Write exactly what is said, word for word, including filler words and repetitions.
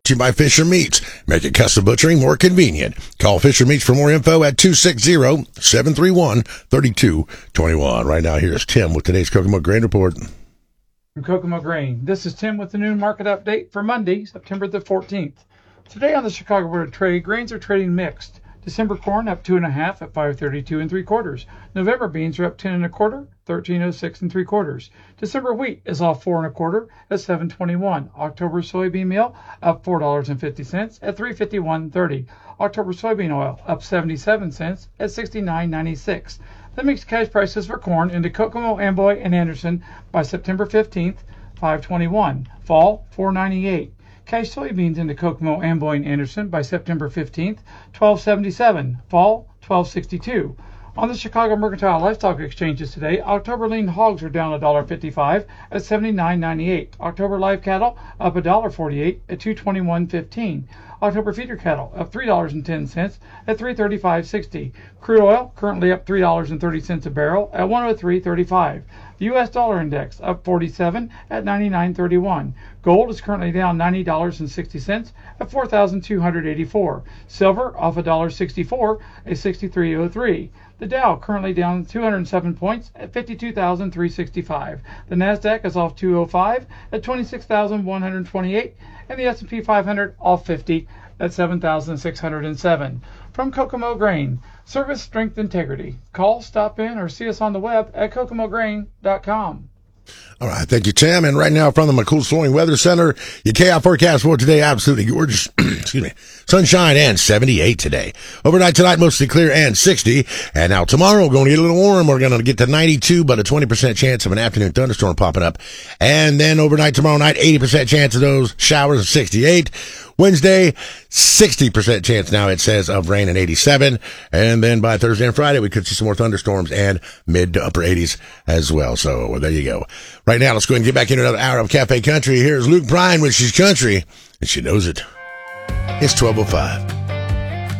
to you by Fisher Meats. Making custom butchering more convenient. Call Fisher Meats for more info at two six zero, seven three one, three two two one. Right now, here's Tim with today's Kokomo Grain Report. From Kokomo Grain, this is Tim with the noon market update for Monday, September the fourteenth. Today on the Chicago Board of Trade, grains are trading mixed. December corn up two and a half at five thirty-two and three quarters. November beans are up ten and a quarter, thirteen oh six and three quarters. December wheat is off four and a quarter at seven twenty-one. October soybean meal up four dollars and fifty cents at three fifty-one thirty. October soybean oil up seventy-seven cents at sixty-nine ninety-six. The mixed cash prices for corn into Kokomo, Amboy, and Anderson by September fifteenth, five twenty-one. Fall four ninety-eight. Cash soybeans into Kokomo, Amboy, and Anderson by September fifteenth, twelve seventy-seven. Fall, twelve sixty-two. On the Chicago Mercantile Livestock Exchanges today, October lean hogs are down one dollar fifty-five at seventy-nine ninety-eight. October live cattle up one dollar forty-eight at two twenty-one fifteen. October feeder cattle up three dollars and ten cents at three thirty-five sixty. Crude oil currently up three dollars and thirty cents a barrel at one oh three thirty-five. The U S dollar index up forty-seven at ninety-nine thirty-one. Gold is currently down ninety dollars and sixty cents at four thousand two hundred eighty-four. Silver off one dollar sixty-four at sixty-three oh three. The Dow currently down two hundred seven points at fifty-two thousand three hundred sixty-five. The Nasdaq is off two oh five at twenty-six thousand one hundred twenty-eight, and the S and P five hundred off fifty at seven thousand six hundred seven. From Kokomo Grain, service, strength, integrity. Call, stop in, or see us on the web at kokomo grain dot com. All right, thank you, Tim. And right now from the McCool Flooring Weather Center, your K I forecast for today, absolutely gorgeous. Excuse me. Sunshine and seventy-eight today. Overnight tonight, mostly clear and sixty. And now tomorrow, we're going to get a little warm. We're going to get to ninety-two, but a twenty percent chance of an afternoon thunderstorm popping up. And then overnight tomorrow night, eighty percent chance of those showers of sixty-eight. Wednesday, sixty percent chance now, it says, of rain and eighty-seven. And then by Thursday and Friday, we could see some more thunderstorms and mid to upper eighties as well. So well, there you go. Right now, let's go ahead and get back into another hour of Cafe Country. Here's Luke Bryan with She's Country, and she knows it. It's twelve oh five.